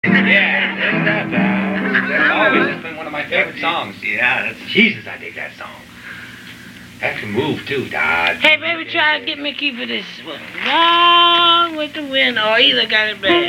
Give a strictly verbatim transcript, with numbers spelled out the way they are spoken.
Yeah, there's that, Dad. That's always has been one of my favorite songs. Yeah, that's Jesus, I dig that song. That can move too, Dad. Hey, baby, try to get me key for this one. Long with the wind, or either got it bad.